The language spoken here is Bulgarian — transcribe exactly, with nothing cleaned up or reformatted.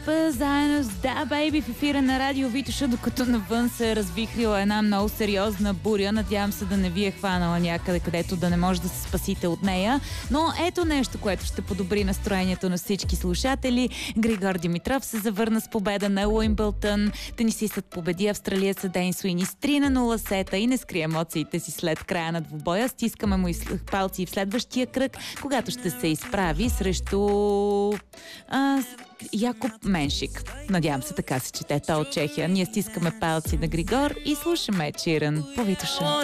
Заедно с Да, Бейби в ефира на Радио Витоша, докато навън се е развихрила една много сериозна буря. Надявам се да не ви е хванала някъде, където да не може да се спасите от нея. Но ето нещо, което ще подобри настроението на всички слушатели. Григор Димитров се завърна с победа на Уимбълтън. Тенисистът победи австралиеца Дейн Суини с три на нула сета и не скри емоциите си след края на двубоя. Стискаме му и палци в следващия кръг, когато ще се изправи срещу а, Якоб Меншик. Надявам се така се чете. Той от Чехия. Ние стискаме палци на Григор и слушаме Чиран по Витоша.